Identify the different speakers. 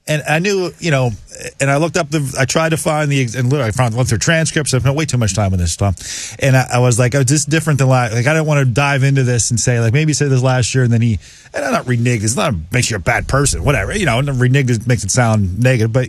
Speaker 1: And I knew, and I looked up I tried to find and literally I went through transcripts. I spent way too much time on this stuff. And I was like, oh, this is different than last. Like, I didn't want to dive into this and say, like, maybe he said this last year and then and I'm not reneged. It's not makes you a bad person, whatever. Reneged makes it sound negative, but